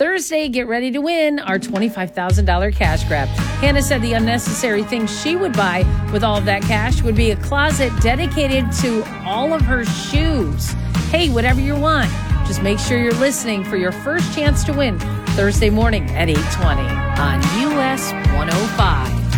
Thursday, get ready to win our $25,000 cash grab. Hannah said the unnecessary thing she would buy with all of that cash would be a closet dedicated to all of her shoes. Hey, whatever you want, just make sure you're listening for your first chance to win Thursday morning at 8:20 on US 105.